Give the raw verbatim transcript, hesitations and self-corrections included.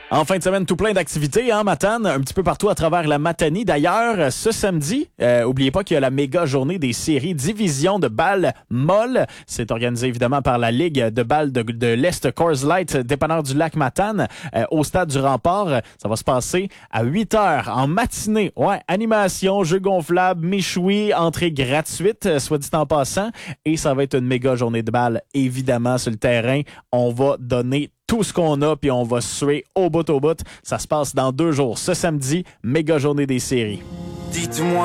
En fin de semaine, tout plein d'activités, hein, Matane, un petit peu partout à travers la Matanie. D'ailleurs, ce samedi, euh, oubliez pas qu'il y a la méga journée des séries Division de balle molle. C'est organisé évidemment par la Ligue de balle de, de l'Est Coors Light, dépanneur du lac Matane, euh, au stade du Rempart. Ça va se passer à huit heures en matinée. Ouais, animation, jeux gonflables, méchoui, entrée gratuite, euh, soit dit en passant. Et ça va être une méga journée de balle, évidemment, sur le terrain. On va donner tout ce qu'on a, puis on va se suer au bout au bout. Ça se passe dans deux jours. Ce samedi, méga journée des séries. Dites-moi